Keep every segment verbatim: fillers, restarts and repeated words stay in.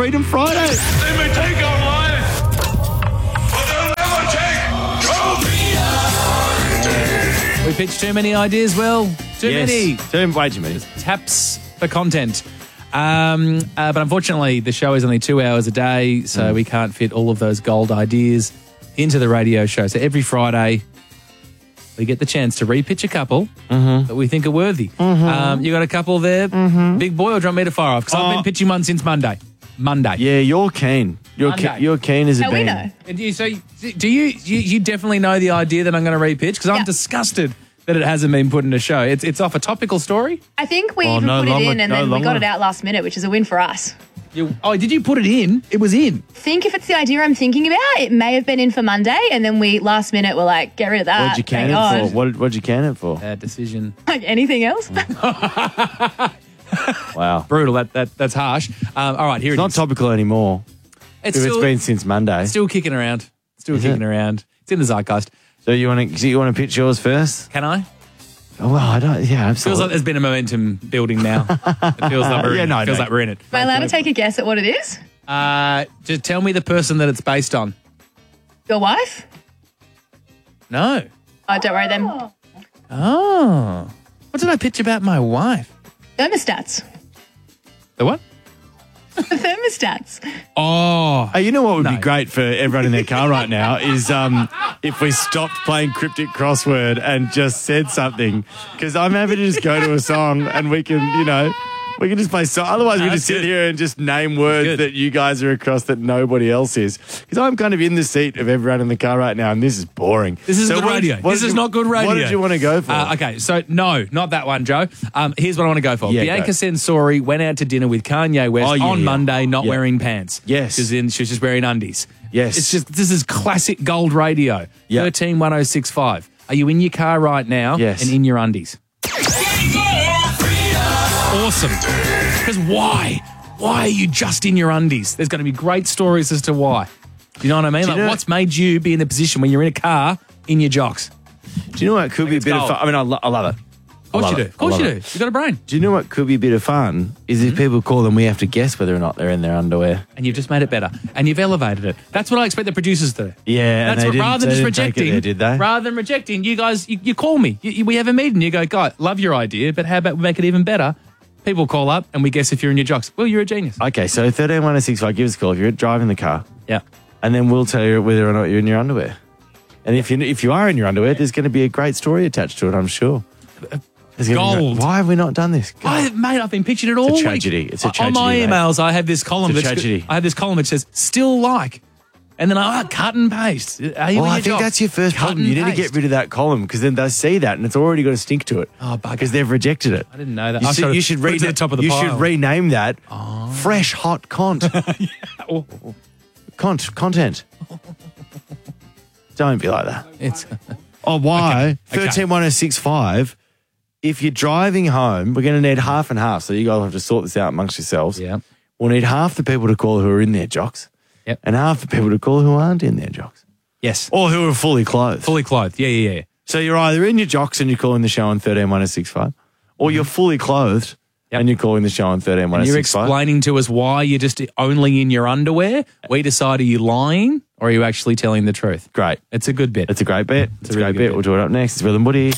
Freedom Friday. They may take our lives, but they'll never take Kobe. We pitched too many ideas, Will. Too yes. many. Too, way too many. Taps for content. Um, uh, but unfortunately, the show is only two hours a day, so Mm. we can't fit all of those gold ideas into the radio show. So every Friday, we get the chance to repitch a couple Mm-hmm. that we think are worthy. Um, you got a couple there, Mm-hmm. Big Boy, or do you want me to fire off? Because I've Oh. been pitching one since Monday. Monday. Yeah, you're keen. You're Monday. ke- you're keen as a Now we bean. know. And do you, so do you, you? You definitely know the idea that I'm going to repitch because I'm Yeah. disgusted that it hasn't been put in a show. It's it's off a topical story. I think we Oh, even no put longer- it in and no then we longer. got it out last minute, which is a win for us. You, oh, did you put it in? It was in. Think if it's the idea I'm thinking about, it may have been in for Monday, and then we last minute were like, get rid of that. What'd you can Thank it God. for? What what'd you can it for? Bad decision. Like anything else? Wow. Brutal. That that that's harsh. Um, all right, here It's it not is. topical anymore. It's If still, it's been since Monday. still kicking around. Still Is kicking it? around. It's in the zeitgeist. So you want to so you want to pitch yours first? Can I? Oh, well, I don't. Yeah, Feels like absolutely. there's been a momentum building now. It feels like we're Yeah, in no, it. Feels no. like we're in it. Am I allowed to take a guess at what it is? Uh, just tell me the person that it's based on. Your wife? No. Oh, don't worry then. Oh. What did I pitch about my wife? Thermostats. The what? Thermostats. Oh. Hey, you know what would No. be great for everyone in their car right now is um, if we stopped playing cryptic crossword and just said something. Because I'm happy to just go to a song and we can, you know, we can just play song. Otherwise, we No, just that's sit good. here and just name words Good. that you guys are across that nobody else is. Because I'm kind of in the seat of everyone in the car right now, and this is boring. This is So good what did- radio. what This did is you- not good radio. What did you want to go for? Uh, okay, so no, not that one, Joe. Um, here's what I want to go for. Yeah, Bianca go. Sensori went out to dinner with Kanye West Oh, yeah, on yeah. Monday, not Yeah. wearing pants. Yes. She was, in, she was just wearing undies. Yes. It's just, this is classic gold radio. Yeah. thirteen one oh six five. Are you in your car right now? Yes. And in your undies? Awesome. Because why? Why are you just in your undies? There's going to be great stories as to why. You know what I mean? Do you Like, know- what's made you be in a position when you're in a car in your jocks? Do you know what could be a it's bit of gold. fun? I mean, I, lo- I love it. Of course I you love do. it. Of course I you love do. it. You got a brain. Do you know what could be a bit of fun is Hmm? if people call them, we have to guess whether or not they're in their underwear. And you've just made it better. And you've elevated it. That's what I expect the producers to do. Yeah, and That's they what, didn't- rather than they just didn't take it rejecting, there, did they? rather than rejecting, you guys, you, you call me. You, you- we have a meeting. You go, guy, love your idea, but how about we make it even better? People call up and we guess if you're in your jocks. Well, you're a genius. Okay, so thirteen one oh six five, give us a call if you're driving the car, Yeah. and then we'll tell you whether or not you're in your underwear. And if you if you are in your underwear, there's going to be a great story attached to it, I'm sure. There's gonna be Gold. no- why have we not done this? God. I, mate, I've been pitching it all It's a week. tragedy. It's a On my tragedy, mate. emails, I have this column. It's a that's- tragedy. I have this column which says, still like. And then I oh, cut and paste. Are you Well, in your I think jocks? that's your first Cut problem. and You need to paste. get rid of that column because then they see that and it's already got a stink to it. Oh, bugger. Because they've rejected it. I didn't know that. You, I should, should've you should put it read to the top of the You pile. should rename that fresh hot cont. Oh, Cont content. Don't be like that. it's, Oh, why? Okay. thirteen one oh six five. If you're driving home, we're going to need half and half. So you guys have to sort this out amongst yourselves. yeah. We'll need half the people to call who are in their jocks Yep. and half the people to call who aren't in their jocks Yes. or who are fully clothed. Fully clothed. Yeah, yeah, yeah. So you're either in your jocks and you're calling the show on thirteen one oh six five or you're fully clothed Yep. and you're calling the show on thirteen one oh You're six five. explaining to us why you're just only in your underwear. We decide, are you lying or are you actually telling the truth? Great. It's a good bit. It's a great bet. It's, a a really great good bet. bet. We'll do it up next. It's Will and Woody.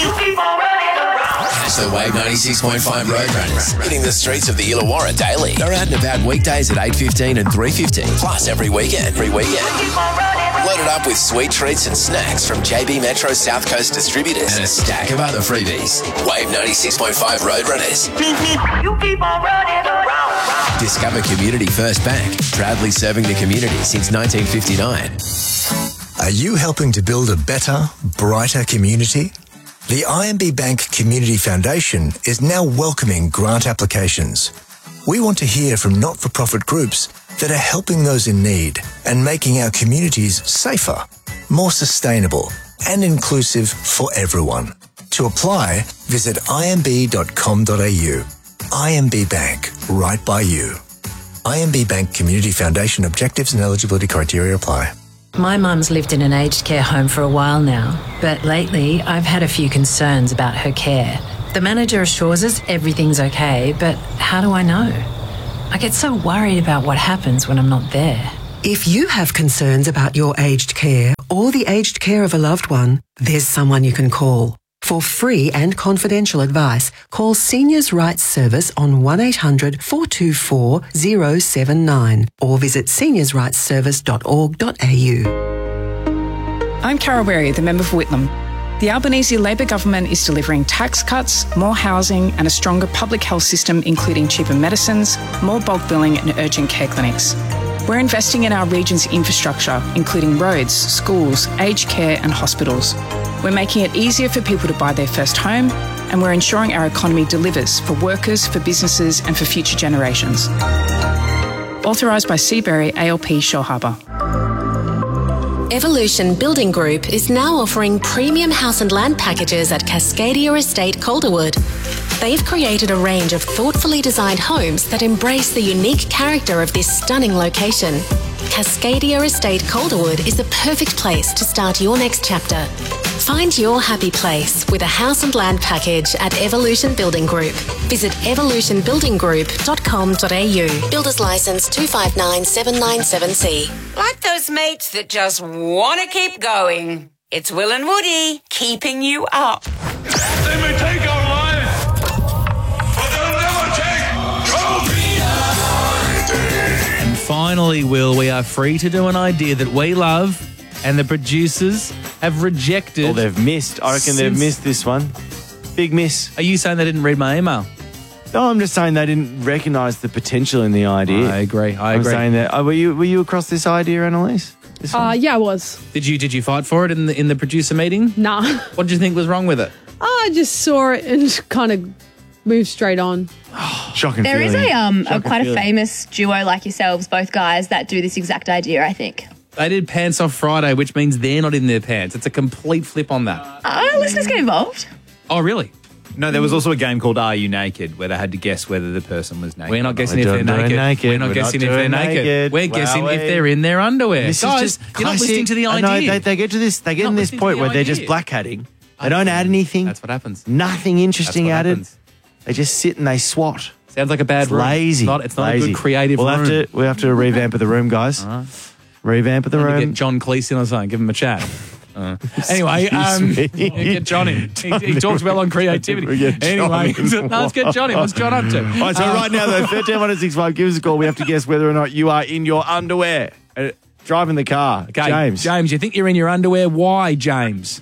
Catch the Wave ninety-six point five Roadrunners, hitting the streets of the Illawarra daily. They're out and about weekdays at eight fifteen and three fifteen, plus every weekend. Every weekend. Load it up with sweet treats and snacks from J B Metro South Coast Distributors and a stack of other freebies. Wave ninety-six point five Roadrunners. You keep on running around. Discover Community First Bank, proudly serving the community since nineteen fifty-nine. Are you helping to build a better, brighter community? The I M B Bank Community Foundation is now welcoming grant applications. We want to hear from not-for-profit groups that are helping those in need and making our communities safer, more sustainable and inclusive for everyone. To apply, visit I M B dot com dot A U. I M B Bank, right by you. I M B Bank Community Foundation objectives and eligibility criteria apply. My mum's lived in an aged care home for a while now, but lately I've had a few concerns about her care. The manager assures us everything's okay, but how do I know? I get so worried about what happens when I'm not there. If you have concerns about your aged care or the aged care of a loved one, there's someone you can call. For free and confidential advice, call Seniors Rights Service on one eight hundred four two four zero seven nine or visit seniors rights service dot org dot a u. I'm Carol Berry, the member for Whitlam. The Albanese Labor government is delivering tax cuts, more housing and a stronger public health system, including cheaper medicines, more bulk billing and urgent care clinics. We're investing in our region's infrastructure, including roads, schools, aged care and hospitals. We're making it easier for people to buy their first home, and we're ensuring our economy delivers for workers, for businesses and for future generations. Authorised by Seabury A L P Shellharbour. Evolution Building Group is now offering premium house and land packages at Cascadia Estate Calderwood. They've created a range of thoughtfully designed homes that embrace the unique character of this stunning location. Cascadia Estate Calderwood is the perfect place to start your next chapter. Find your happy place with a house and land package at Evolution Building Group. Visit evolution building group dot com dot a u. Builder's licence two five nine seven nine seven C. Like those mates that just want to keep going. It's Will and Woody keeping you up. They may take our lives, but they'll never take trophies. And finally, Will, we are free to do an idea that we love and the producers have rejected. Oh, they've missed. I reckon they've Since- missed this one. Big miss. Are you saying they didn't read my email? No, I'm just saying they didn't recognise the potential in the idea. I agree. I I'm agree. saying that. Oh, were you were you across this idea, Annalise? This one? Uh, yeah, I was. Did you did you fight for it in the in the producer meeting? Nah. What did you think was wrong with it? I just saw it and kind of moved straight on. Shocking. There is feeling. a um a Shocking quite a feeling. famous duo like yourselves, both guys, that do this exact idea, I think. They did Pants Off Friday, which means they're not in their pants. It's a complete flip on that. Uh, listeners get involved. Oh, really? No, there was also a game called Are You Naked, where they had to guess whether the person was naked. We're not guessing We're if they're doing naked. naked. We're not We're guessing not if they're doing naked. naked. We're guessing Wowee. if they're in their underwear. This Guys, is just you're not classic. listening to the I idea. know, they, they get to this. They get Not in this listening to point the where they're idea. just black hatting. They don't add anything. That's what happens. Nothing interesting That's what added. happens. They just sit and they swat. Sounds like a bad It's room. lazy. It's not, it's not lazy. a good creative we'll room. Have to, we have to revamp of the room, guys. All right. Revamp of the Maybe room. get John Cleese in or something. Give him a chat. Uh, anyway, um, me. yeah, get John in. He, he talks well on creativity. We get John Anyway, in. no, let's get John in. What's John up to? All right, so Uh, right now, though, thirteen one oh six five, give us a call. We have to guess whether or not you are in your underwear. Uh, driving the car. Okay, James. James, you think you're in your underwear? Why, James?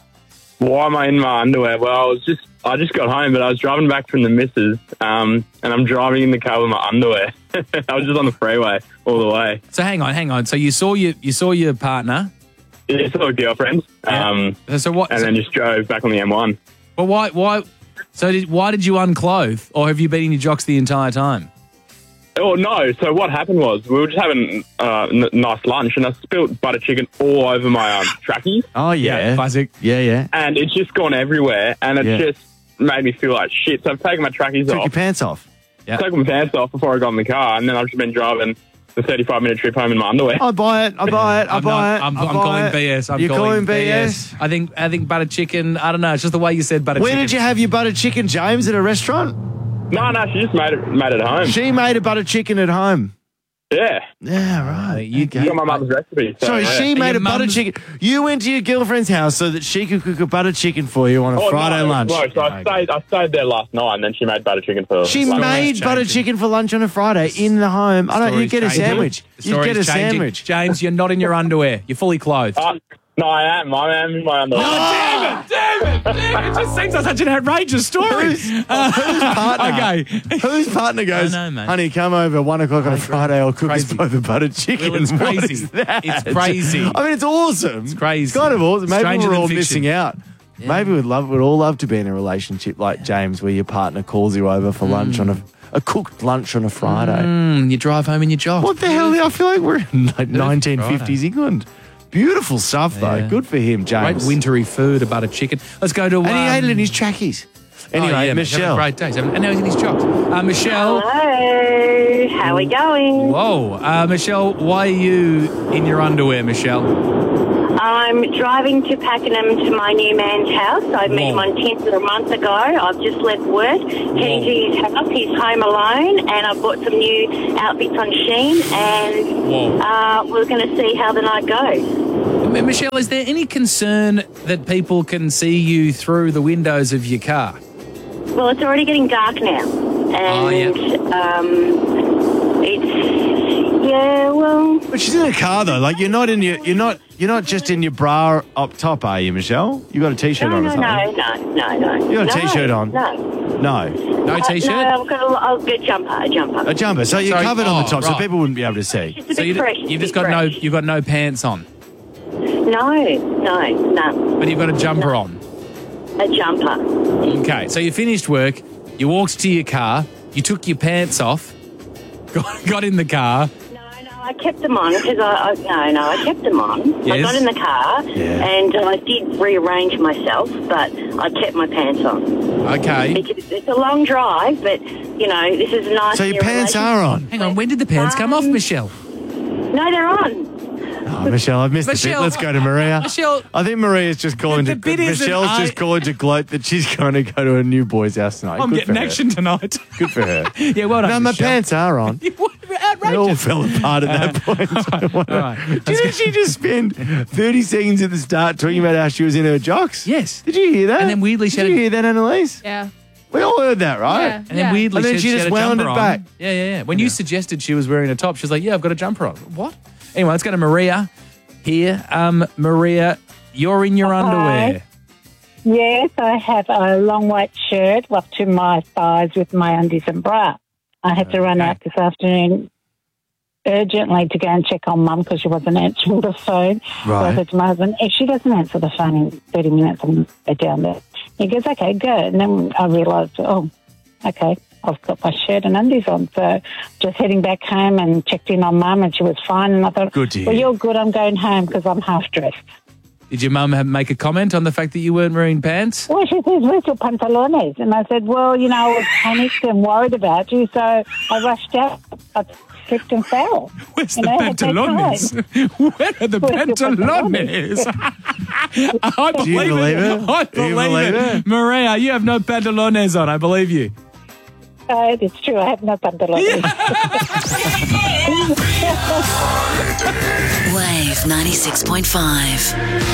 Why am I in my underwear? Well, I was just I just got home, but I was driving back from the missus, um, and I'm driving in the car with my underwear. I was just on the freeway all the way. So hang on, hang on. So you saw your you saw your partner. Yeah, saw a girlfriend, um, So what? and so, then just drove back on the M one. But why? Why? So did, why did you unclothe, or have you been in your jocks the entire time? Oh no! So what happened was we were just having uh, n- nice lunch, and I spilt butter chicken all over my um, trackies, Oh, yeah. Classic. Yeah, yeah. and it's just gone everywhere, and it Yeah. just made me feel like shit. So I've taken my trackies Took off, your pants off. Yeah. took my pants off before I got in the car, and then I've just been driving the thirty-five minute trip home in my underwear. I buy it. I buy it. I I'm buy not- it. I'm, I I'm buy calling it. B S. I'm You're calling, calling B S? I think I think butter chicken. I don't know. It's just the way you said butter Where chicken. did you have your butter chicken, James, at a restaurant? No, no, she just made it made it home. She made a butter chicken at home. Yeah. Yeah, right. You, She got my mother's recipe. So, Sorry, yeah. she made Your a butter mum's- chicken. You went to your girlfriend's house so that she could cook a butter chicken for you on a Oh, Friday no, lunch. No, so I stayed, I stayed there last night, and then she made butter chicken for She lunch. made butter chicken for lunch on a Friday in the home. I don't. You Story's get a changing. sandwich. The You story's get a changing. sandwich. James, you're not in your underwear. You're fully clothed. Uh, no, I am. I am in my underwear. Damn it! Damn it! Damn it! It just seems like such an outrageous story. Who's, whose partner? Okay. Whose partner goes, I know, mate. honey, come over one o'clock on a Friday. I'll cook us Crazy. both a butter chicken. Will, it's What crazy. is that? It's crazy. I mean, it's awesome. It's crazy. It's kind of awesome. Maybe Stranger we're than all fiction. missing out. Maybe we'd love, we'd all love to be in a relationship like James, where your partner calls you over for lunch on a, a cooked lunch on a Friday. Mm, you drive home in your job. What the hell? I feel like we're in like nineteen fifties England. Beautiful stuff, though. Yeah. Good for him, Great James. wintry food, a butter chicken. Let's go to. And he um, ate it in his trackies. Anyway, oh, yeah, mate, Michelle. having a great day. He's having- And now he's in his jocks. Uh, Michelle. Hello, how are we going? Whoa. Uh, Michelle, why are you in your underwear, Michelle? I'm driving to Pakenham to my new man's house. I met him on tenth of a month ago. I've just left work, heading to his house. He's home alone, and I've bought some new outfits on Shein, and uh, we're going to see how the night goes. M- Michelle, is there any concern that people can see you through the windows of your car? Well, it's already getting dark now, and Oh, um, it's yeah. Well, But she's in a car though. Like you're not in your, you're not, you're not just in your bra up top, are you, Michelle? You got a t-shirt no, on or no, something? no, no, no, no. You got a no, t-shirt on? No. No. No Uh, t-shirt? no, I've got a, I've got a jumper, a jumper. A jumper. So you're Sorry. covered on the Oh, top, so right. people wouldn't be able to see. It's a So bit you, fresh. you've it's just a bit got no, fresh. you've got no pants on, No, no, no. but you've got a jumper on. A jumper. Okay, so you finished work, you walked to your car, you took your pants off, got, got in the car. I kept them on because I, I no no I kept them on. I Yes. got in the car Yeah. and I did rearrange myself, but I kept my pants on. Okay. Because it's a long drive, but you know this is a nice. So your new pants relationship. are on. Hang on, when did the pants come off, Michelle? No, they're on. Oh, Michelle, I've missed the Michelle, bit. Let's go to Maria. Michelle, I think Maria's just calling the to. bit isn't Michelle's I- just calling to gloat that she's going to go to a new boy's house tonight. I'm Good getting for her. action tonight. Good for her. Yeah, well done, No, my Michelle. pants are on. It all fell apart at that point. All right. Didn't she just spend thirty seconds at the start talking about how she was in her jocks? Yes. Did you hear that? And then weirdly she Did had you a- hear that, Annalise? Yeah. We all heard that, right? Yeah. And then weirdly, And then she, she she just had a wound jumper it back. on. Yeah, yeah, yeah. When you suggested she was wearing a top, she was like, "Yeah, I've got a jumper on." What? Anyway, let's go to Maria here. Um, Maria, you're in your underwear. Yes, I have a long white shirt up to my thighs with my undies and bra. I had to run out this afternoon urgently to go and check on Mum because she wasn't answering the phone. So I Right. said to my husband, if she doesn't answer the phone in thirty minutes, I'm go down there. He goes, okay, go. And then I realised, oh, okay, I've got my shirt and undies on. So just heading back home and checked in on Mum and she was fine. And I thought, Good to well, hear. you're good. I'm going home because I'm half dressed. Did your mum have, make a comment on the fact that you weren't wearing pants? Well, she says, where's your pantalones? And I said, well, you know, I was panicked and worried about you, so I rushed out. I slipped and fell. Where's You the know, it takes pantalones? time. Where are the Where's your pantalones? I Do you believe, believe it. it? I Do you believe, believe it. it? Maria, you have no pantalones on. I believe you. Uh, it's true, I have no pantalones. Wave ninety-six point five.